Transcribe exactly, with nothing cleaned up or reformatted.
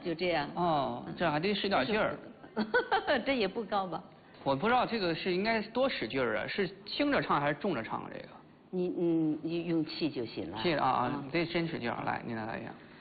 就这样。 哦，这还得使点劲儿。 这也不高吧？ 我不知道这个是应该多使劲儿啊，是轻着唱还是重着唱这个？ 你嗯，你用气就行了。 气啊啊，得真使劲儿。来，您来一下。